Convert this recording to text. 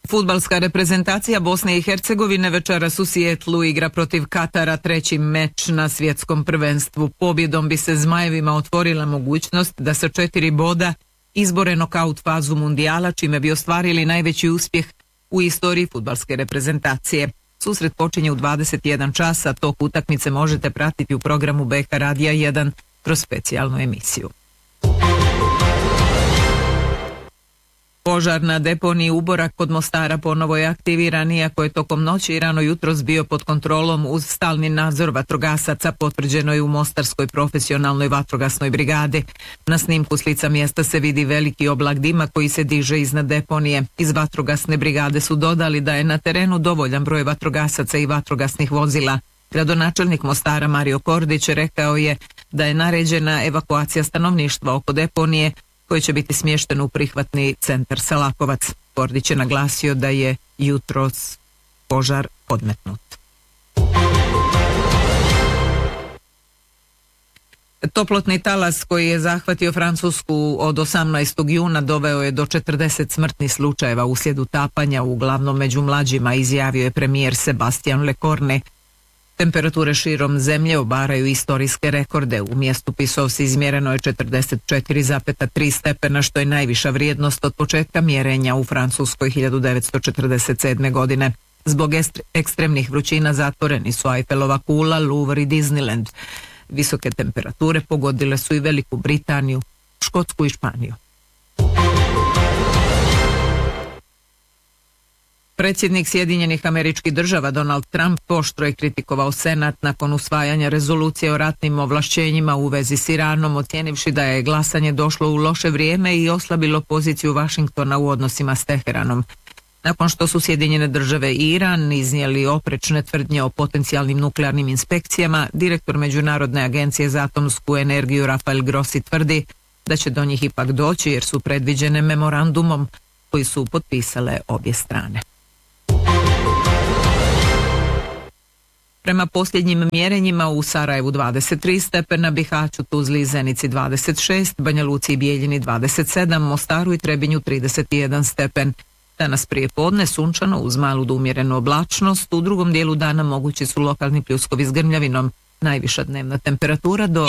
Fudbalska reprezentacija Bosne i Hercegovine večeras u Sijetlu igra protiv Katara treći meč na svjetskom prvenstvu. Pobjedom bi se Zmajevima otvorila mogućnost da sa 4 boda izbore nokaut fazu mundijala, čime bi ostvarili najveći uspjeh u istoriji fudbalske reprezentacije. Susret počinje u 21 časa, tok utakmice možete pratiti u programu BK Radija 1 kroz specijalnu emisiju. Požar na deponiji Uborak kod Mostara ponovo je aktiviran, iako je tokom noći i rano jutros bio pod kontrolom uz stalni nadzor vatrogasaca, potvrđeno je u Mostarskoj profesionalnoj vatrogasnoj brigadi. Na snimku s lica mjesta se vidi veliki oblak dima koji se diže iznad deponije. Iz vatrogasne brigade su dodali da je na terenu dovoljan broj vatrogasaca i vatrogasnih vozila. Gradonačelnik Mostara Mario Kordić rekao je da je naređena evakuacija stanovništva oko deponije, koji će biti smješten u prihvatni centar Salakovac. Kordić je naglasio da je jutros požar odmetnut. Toplotni talas koji je zahvatio Francusku od 18. juna doveo je do 40 smrtnih slučajeva uslijed utapanja, uglavnom među mlađima, izjavio je premijer Sebastian Lecornu. Temperature širom zemlje obaraju istorijske rekorde. U mjestu Pisovci izmjereno je 44,3 stepena, što je najviša vrijednost od početka mjerenja u Francuskoj 1947. godine. Zbog ekstremnih vrućina zatvoreni su Eiffelova kula, Louvre i Disneyland. Visoke temperature pogodile su i Veliku Britaniju, Škotsku i Španiju. Predsjednik Sjedinjenih Američkih Država Donald Trump oštro je kritikovao Senat nakon usvajanja rezolucije o ratnim ovlašćenjima u vezi s Iranom, ocijenivši da je glasanje došlo u loše vrijeme i oslabilo poziciju Washingtona u odnosima s Teheranom. Nakon što su Sjedinjene Države i Iran iznijeli oprečne tvrdnje o potencijalnim nuklearnim inspekcijama, direktor Međunarodne agencije za atomsku energiju Rafael Grossi tvrdi da će do njih ipak doći jer su predviđene memorandumom koji su potpisale obje strane. Prema posljednjim mjerenjima u Sarajevu 23 stepena, Bihaću, Tuzli i Zenici 26, Banja Luci i Bijeljini 27, Mostaru i Trebinju 31 stepen. Danas prije podne sunčano uz malu do umjerenu oblačnost, u drugom dijelu dana mogući su lokalni pljuskovi s grmljavinom. Najviša dnevna temperatura do